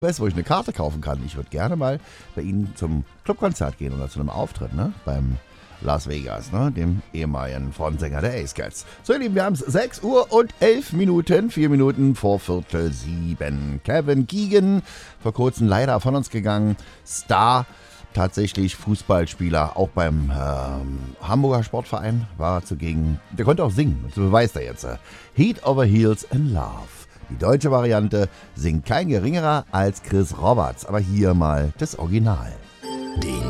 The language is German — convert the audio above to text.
Weißt du, wo ich eine Karte kaufen kann? Ich würde gerne mal bei Ihnen zum Clubkonzert gehen oder zu einem Auftritt, ne? Beim Las Vegas, ne? Dem ehemaligen Frontsänger der Ace Cats. So, ihr Lieben, wir haben es 6 Uhr und 11 Minuten, 4 Minuten vor Viertel 7. Kevin Keegan, vor kurzem leider von uns gegangen. Star, tatsächlich Fußballspieler, auch beim Hamburger Sportverein war er zugegen. Der konnte auch singen, so beweist er jetzt. Heat over Heels in Love. Die deutsche Variante singt kein geringerer als Chris Roberts, aber hier mal das Original. Die